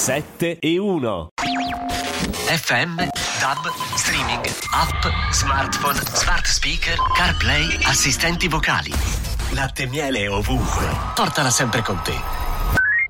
7 e 1. FM, DAB, streaming, app, smartphone, smart speaker, CarPlay, assistenti vocali. Latte e miele ovunque. Portala sempre con te.